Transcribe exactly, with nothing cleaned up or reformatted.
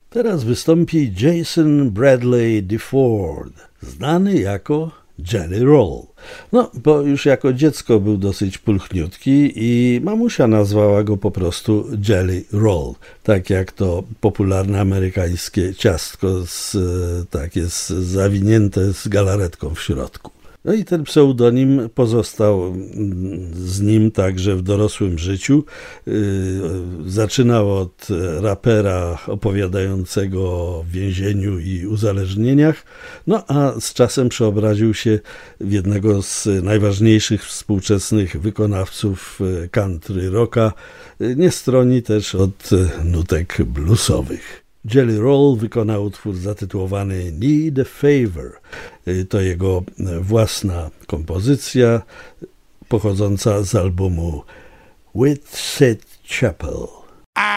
Teraz wystąpi Jason Bradley DeFord, znany jako Jelly Roll. No, bo już jako dziecko był dosyć pulchniutki i mamusia nazwała go po prostu Jelly Roll, tak jak to popularne amerykańskie ciastko z, takie z, zawinięte z galaretką w środku. No i ten pseudonim pozostał z nim także w dorosłym życiu. Zaczynał od rapera opowiadającego o więzieniu i uzależnieniach, no a z czasem przeobraził się w jednego z najważniejszych współczesnych wykonawców country rocka. Nie stroni też od nutek bluesowych. Jelly Roll wykonał utwór zatytułowany Need a Favor. To jego własna kompozycja pochodząca z albumu Whitsett Chapel.